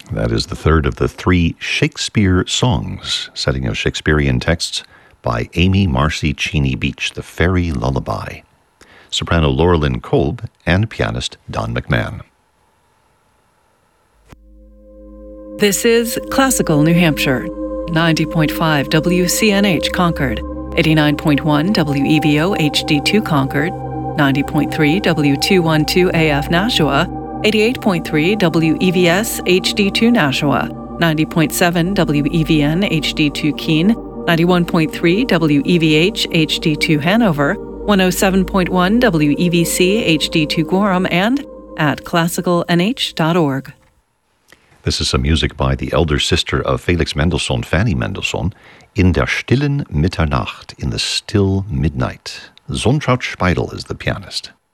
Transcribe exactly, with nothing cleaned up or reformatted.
That is the third of the three Shakespeare songs, setting of Shakespearean texts by Amy Marcy Cheney Beach, The Fairy Lullaby. Soprano Laurelyn Kolb and pianist Don McMahon. This is Classical New Hampshire, ninety point five W C N H Concord, eighty-nine point one W E V O H D two Concord, ninety point three W two twelve A F Nashua, eighty-eight point three W E V S H D two Nashua, ninety point seven W E V N H D two Keene, ninety-one point three W E V H H D two Hanover, one oh seven point one W E V C H D two Gorham, and at classical n h dot org. This is some music by the elder sister of Felix Mendelssohn, Fanny Mendelssohn, In der stillen Mitternacht, in the still midnight. Sonntraut Speidel is the pianist.